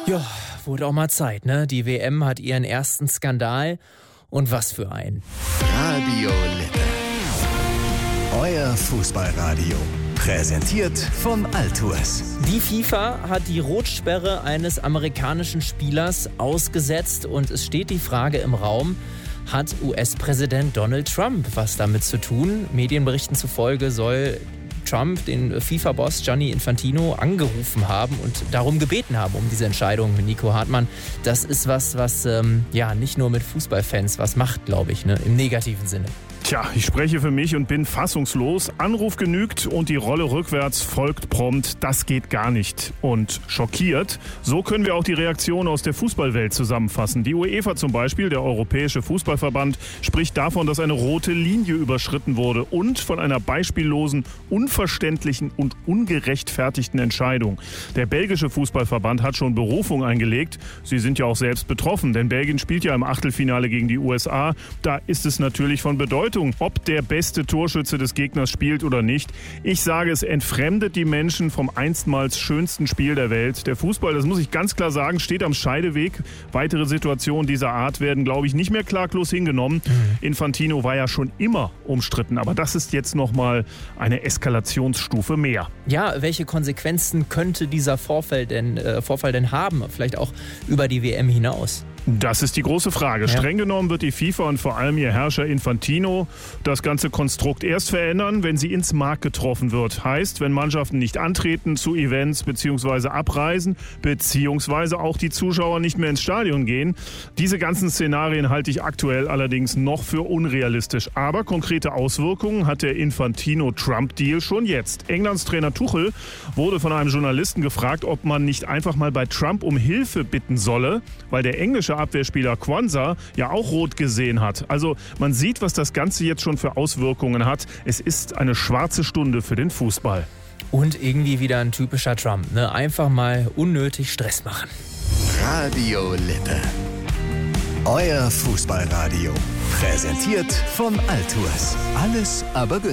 Ja, wurde auch mal Zeit, ne? Die WM hat ihren ersten Skandal. Und was für einen. Radio Lippe. Euer Fußballradio. Präsentiert von Altours. Die FIFA hat die Rotsperre eines amerikanischen Spielers ausgesetzt. Und es steht die Frage im Raum, hat US-Präsident Donald Trump was damit zu tun? Medienberichten zufolge soll Trump den FIFA-Boss Gianni Infantino angerufen haben und darum gebeten haben, um diese Entscheidung mit Nico Hartmann. Das ist was nicht nur mit Fußballfans was macht, glaube ich, ne? Im negativen Sinne. Tja, ich spreche für mich und bin fassungslos. Anruf genügt und die Rolle rückwärts folgt prompt. Das geht gar nicht. Und schockiert. So können wir auch die Reaktion aus der Fußballwelt zusammenfassen. Die UEFA zum Beispiel, der Europäische Fußballverband, spricht davon, dass eine rote Linie überschritten wurde und von einer beispiellosen, unverständlichen und ungerechtfertigten Entscheidung. Der belgische Fußballverband hat schon Berufung eingelegt. Sie sind ja auch selbst betroffen, denn Belgien spielt ja im Achtelfinale gegen die USA. Da ist es natürlich von Bedeutung, ob der beste Torschütze des Gegners spielt oder nicht. Ich sage, es entfremdet die Menschen vom einstmals schönsten Spiel der Welt. Der Fußball, das muss ich ganz klar sagen, steht am Scheideweg. Weitere Situationen dieser Art werden, glaube ich, nicht mehr klaglos hingenommen. Infantino war ja schon immer umstritten, aber das ist jetzt nochmal eine Eskalationsstufe mehr. Ja, welche Konsequenzen könnte dieser Vorfall denn haben? Vielleicht auch über die WM hinaus? Das ist die große Frage. Ja. Streng genommen wird die FIFA und vor allem ihr Herrscher Infantino das ganze Konstrukt erst verändern, wenn sie ins Mark getroffen wird. Heißt, wenn Mannschaften nicht antreten zu Events bzw. abreisen, beziehungsweise auch die Zuschauer nicht mehr ins Stadion gehen. Diese ganzen Szenarien halte ich aktuell allerdings noch für unrealistisch. Aber konkrete Auswirkungen hat der Infantino-Trump-Deal schon jetzt. Englands Trainer Tuchel wurde von einem Journalisten gefragt, ob man nicht einfach mal bei Trump um Hilfe bitten solle, weil der englische Abwehrspieler Quansah ja auch rot gesehen hat. Also man sieht, was das Ganze jetzt schon für Auswirkungen hat. Es ist eine schwarze Stunde für den Fußball. Und irgendwie wieder ein typischer Trump, ne? Einfach mal unnötig Stress machen. Radio Lippe. Euer Fußballradio. Präsentiert von Altours. Alles aber günstig.